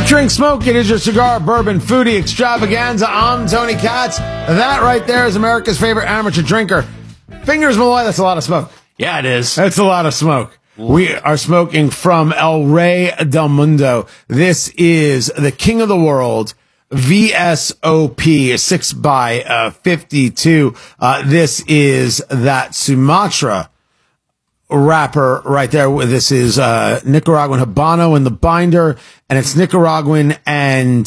Eat, Drink, Smoke. It is your cigar, bourbon, foodie extravaganza. I'm Tony Katz. That right there is America's favorite amateur drinker. Fingers Malloy, that's a lot of smoke. Yeah, it is. That's a lot of smoke. We are smoking from El Rey del Mundo. This is the King of the World VSOP 6x52. This is that Sumatra wrapper right there. This is Nicaraguan Habano in the binder, and it's Nicaraguan and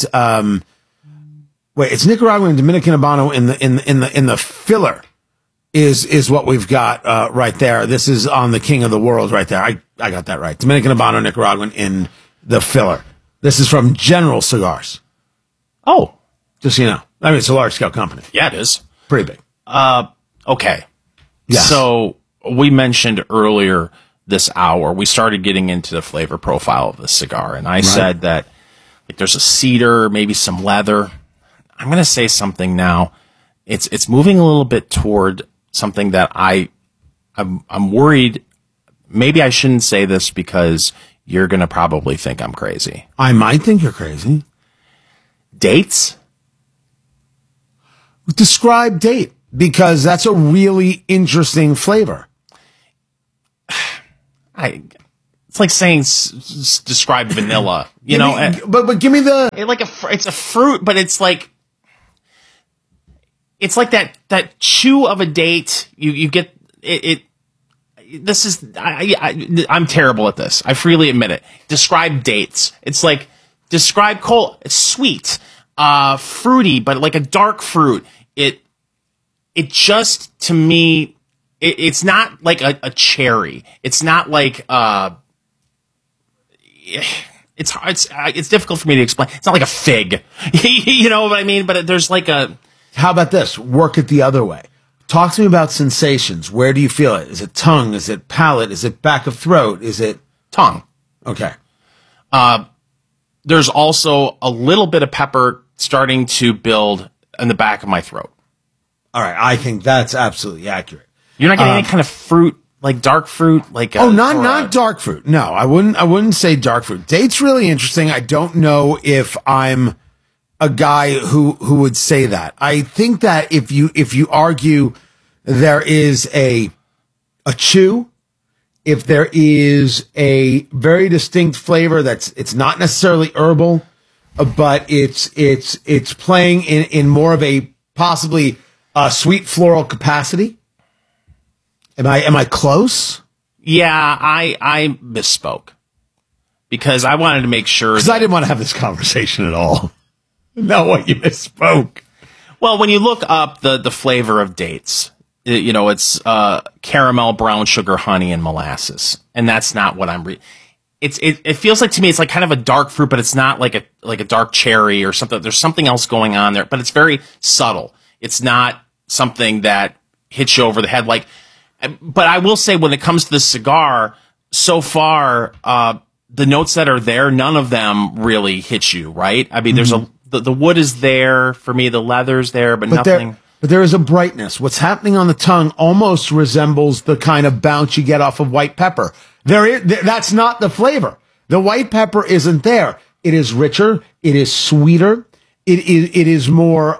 it's Nicaraguan and Dominican Habano in the filler. Is what we've got right there. This is on the King of the World right there. I got that right. Dominican Habano, Nicaraguan in the filler. This is from General Cigars. Oh, just so you know. I mean, it's a large scale company. Yeah, it is. Pretty big. Okay. Yes. So we mentioned earlier this hour, we started getting into the flavor profile of the cigar, and I said that like there's a cedar, maybe some leather. I'm going to say something now. It's moving a little bit toward something that I'm worried. Maybe I shouldn't say this because you're going to probably think I'm crazy. I might think you're crazy. Dates? Describe date, because that's a really interesting flavor. It's like saying describe vanilla, you know. But give me the it's a fruit, but it's like that chew of a date. You get it. This is I'm terrible at this. I freely admit it. Describe dates. It's like describe cold. It's sweet, fruity, but like a dark fruit. It just, to me, it's not like a cherry. It's not like it's difficult for me to explain. It's not like a fig. You know what I mean? But there's like a. How about this? Work it the other way. Talk to me about sensations. Where do you feel it? Is it tongue? Is it palate? Is it back of throat? Is it tongue? Okay. There's also a little bit of pepper starting to build in the back of my throat. All right. I think that's absolutely accurate. You're not getting any kind of fruit, like dark fruit, like not dark fruit. No, I wouldn't say dark fruit. Date's really interesting. I don't know if I'm a guy who would say that. I think that if you argue there is a chew, if there is a very distinct flavor it's not necessarily herbal, but it's playing in more of a possibly sweet floral capacity. Am I close? Yeah, I misspoke because I wanted to make sure. Because I didn't want to have this conversation at all. No, what you misspoke. Well, when you look up the flavor of dates, it's caramel, brown sugar, honey, and molasses, and that's not what I'm reading. It feels like to me it's like kind of a dark fruit, but it's not like a dark cherry or something. There's something else going on there, but it's very subtle. It's not something that hits you over the head. But I will say when it comes to the cigar, so far the notes that are there, none of them really hit you, right? I mean, there's the wood is there for me, the leather's there, but nothing. But there is a brightness. What's happening on the tongue almost resembles the kind of bounce you get off of white pepper. That's not the flavor. The white pepper isn't there. It is richer. It is sweeter. It is more.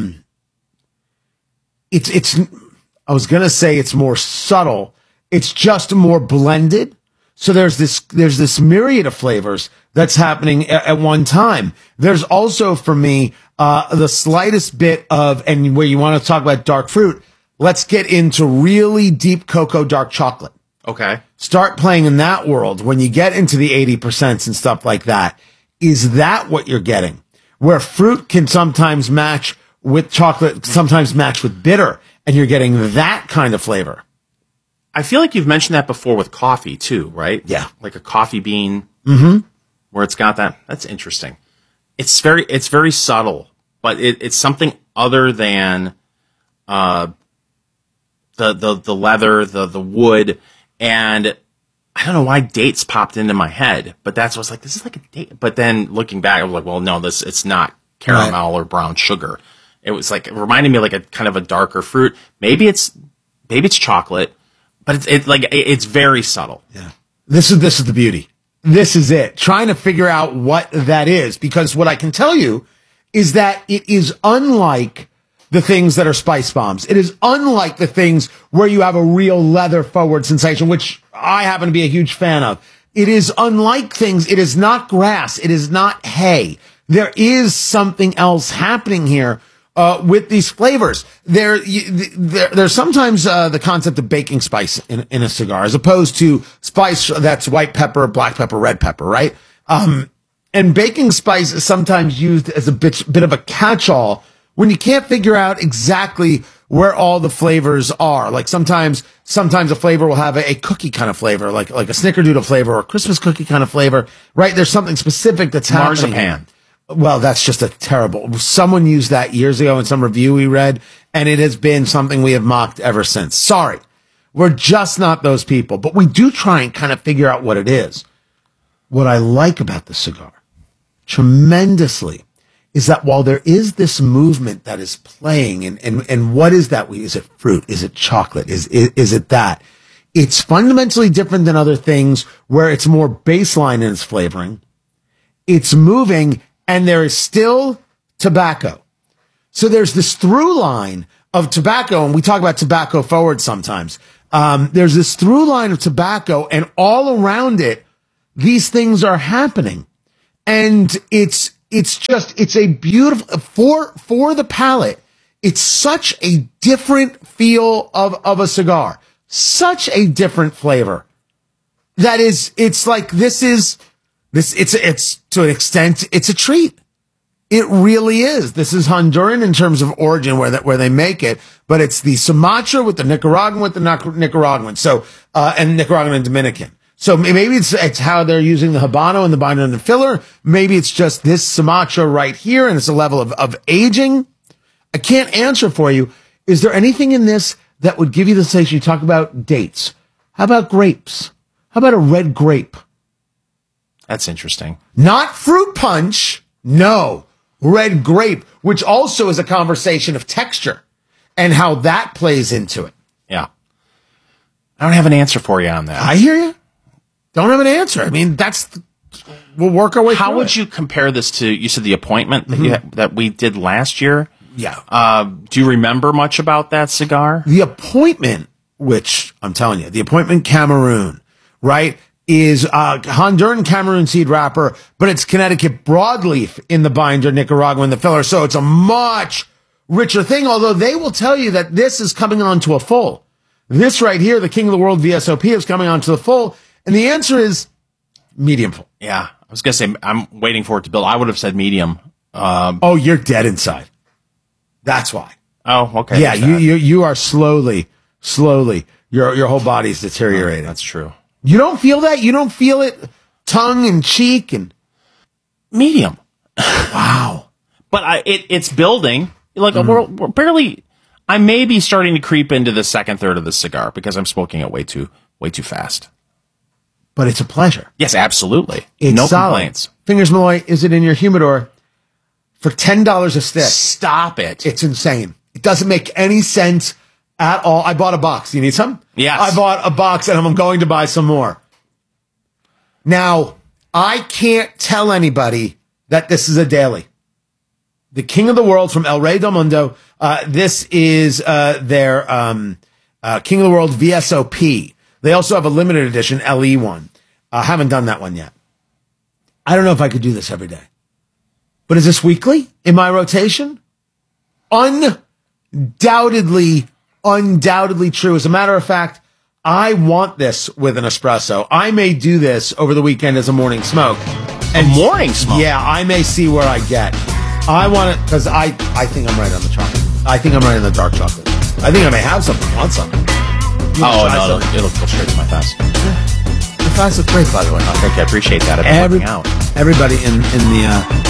It's. I was gonna say it's more subtle. It's just more blended. So there's this myriad of flavors that's happening at one time. There's also, for me, the slightest bit of, and where you want to talk about dark fruit, let's get into really deep cocoa dark chocolate. Okay. Start playing in that world. When you get into the 80% and stuff like that, is that what you're getting? Where fruit can sometimes match with chocolate, sometimes match with bitter, and you're getting that kind of flavor. I feel like you've mentioned that before with coffee too, right? Yeah. Like a coffee bean. Mm-hmm. Where it's got that. That's interesting. It's very subtle, but it's something other than the leather, the wood, and I don't know why dates popped into my head, but that's what's like, this is like a date. But then looking back, I was like, well, no, it's not caramel or brown sugar. It was like, it reminded me of like a kind of a darker fruit. Maybe it's chocolate, but it's very subtle. Yeah. This is the beauty. this is it. Trying to figure out what that is, because what I can tell you is that it is unlike the things that are spice bombs. It is unlike the things where you have a real leather forward sensation, which I happen to be a huge fan of. It is unlike things. It is not grass. It is not hay. There is something else happening here with these flavors. There's sometimes the concept of baking spice in a cigar, as opposed to spice that's white pepper, black pepper, red pepper, right? And baking spice is sometimes used as a bit of a catch-all when you can't figure out exactly where all the flavors are. Like sometimes a flavor will have a cookie kind of flavor, like a snickerdoodle flavor or a Christmas cookie kind of flavor, right? There's something specific that's happening. Marzipan. Well, that's just a terrible. Someone used that years ago in some review we read, and it has been something we have mocked ever since. Sorry. We're just not those people, but we do try and kind of figure out what it is. What I like about the cigar tremendously is that while there is this movement that is playing, and what is that? Is it fruit? Is it chocolate? Is it that? It's fundamentally different than other things where it's more baseline in its flavoring. It's moving, and there is still tobacco. So there's this through line of tobacco, and we talk about tobacco forward sometimes. There's this through line of tobacco, and all around it, these things are happening. And it's a beautiful, for the palate, it's such a different feel of a cigar, such a different flavor. It's to an extent, it's a treat. It really is. This is Honduran in terms of origin where they make it, but it's the Sumatra with the Nicaraguan. So, and Nicaraguan and Dominican. So maybe it's how they're using the Habano and the binder and the filler. Maybe it's just this Sumatra right here, and it's a level of aging. I can't answer for you. Is there anything in this that would give you the sensation? You talk about dates. How about grapes? How about a red grape? That's interesting. Not fruit punch. No. Red grape, which also is a conversation of texture and how that plays into it. Yeah. I don't have an answer for you on that. I hear you. Don't have an answer. I mean, we'll work our way through it. How would you compare this to, you said the appointment that that we did last year? Yeah. Do you remember much about that cigar? The appointment, which I'm telling you, the appointment Cameroon, right, is Honduran Cameroon seed wrapper, but it's Connecticut broadleaf in the binder, Nicaraguan in the filler. So it's a much richer thing, although they will tell you that this is coming on to a full. This right here, the King of the World VSOP, is coming on to the full. And the answer is medium full. Yeah. I was going to say, I'm waiting for it to build. I would have said medium. Oh, you're dead inside. That's why. Oh, okay. Yeah, you are slowly, your whole body's deteriorating. That's true. You don't feel that? You don't feel it tongue and cheek and medium. Wow. But it's building. Like we're barely, I may be starting to creep into the second third of the cigar because I'm smoking it way too fast. But it's a pleasure. Yes, absolutely. It's no solid. complaints. Fingers Malloy, is it in your humidor for $10 a stick? Stop it. It's insane. It doesn't make any sense at all. I bought a box. You need some? Yes. I bought a box and I'm going to buy some more. Now, I can't tell anybody that this is a daily. The King of the World from El Rey del Mundo. This is their King of the World VSOP. They also have a limited edition LE one. Haven't done that one yet. I don't know if I could do this every day. But is this weekly in my rotation? Undoubtedly true. As a matter of fact, I want this with an espresso. I may do this over the weekend as a morning smoke. And morning smoke? Yeah, I may see where I get. I want it because I think I'm right on the chocolate. I think I'm right on the dark chocolate. I think I may have something. Want something. Oh, no, it'll go straight to my fast. The fast is great, by the way. Thank you. I appreciate that. I've been working out. Everybody in the